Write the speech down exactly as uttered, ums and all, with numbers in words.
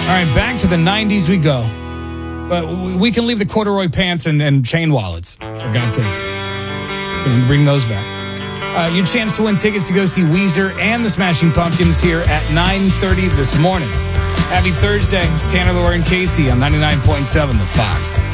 right, back to the nineties we go. But we we can leave the corduroy pants and, and chain wallets, for God's sakes. We're going to bring those back. Uh, your chance to win tickets to go see Weezer and the Smashing Pumpkins here at nine thirty this morning. Happy Thursday. It's Tanner, Laura, and Casey on ninety-nine point seven The Fox.